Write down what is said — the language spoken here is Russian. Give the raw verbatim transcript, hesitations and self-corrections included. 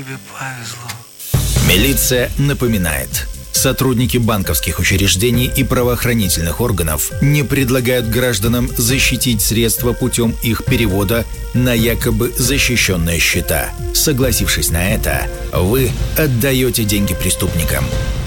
Тебе повезло. Милиция напоминает. Сотрудники банковских учреждений и правоохранительных органов не предлагают гражданам защитить средства путем их перевода на якобы защищенные счета. Согласившись на это, вы отдаете деньги преступникам.